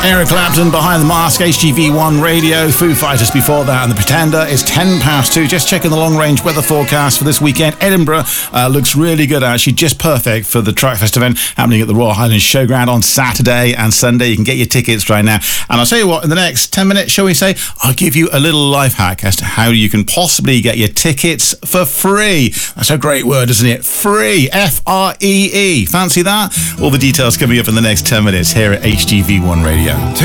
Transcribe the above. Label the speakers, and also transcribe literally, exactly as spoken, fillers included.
Speaker 1: Eric Clapton, Behind the Mask, H G V one Radio, Foo Fighters before that, and The Pretender is ten past two. Just checking the long-range weather forecast for this weekend. Edinburgh uh, looks really good, actually, just perfect for the Trackfest event happening at the Royal Highland Showground on Saturday and Sunday. You can get your tickets right now. And I'll tell you what, in the next ten minutes, shall we say, I'll give you a little life hack as to how you can possibly get your tickets for free. That's a great word, isn't it? Free. F R E E. Fancy that? All the details coming up in the next ten minutes here at H G V one Radio.